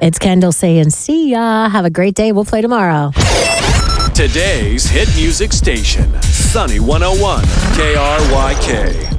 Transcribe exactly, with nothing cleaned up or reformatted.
It's Kendall saying, see ya. Have a great day. We'll play tomorrow. Today's hit music station, Sunny one oh one K R Y K.